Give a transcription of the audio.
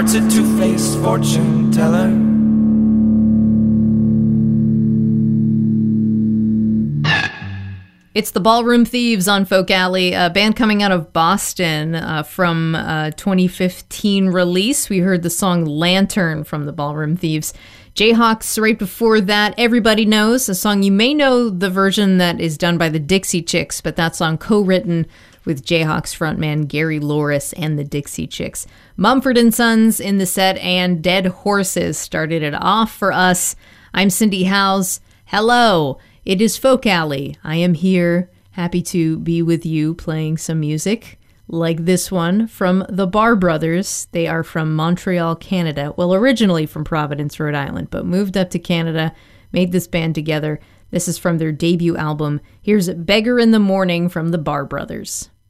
heart's a two-faced fortune teller. It's the Ballroom Thieves on Folk Alley, a band coming out of Boston from 2015 release. We heard the song Lantern from the Ballroom Thieves. Jayhawks right before that, Everybody Knows, a song you may know the version that is done by the Dixie Chicks, but that song co-written with Jayhawks frontman Gary Loris and the Dixie Chicks. Mumford & Sons in the set, and Dead Horses started it off for us. I'm Cindy Howes. Hello. It is Folk Alley. I am here, happy to be with you playing some music like this one from the Bar Brothers. They are from Montreal, Canada. Well, originally from Providence, Rhode Island, but moved up to Canada, made this band together. This is from their debut album. Here's Beggar in the Morning from the Bar Brothers.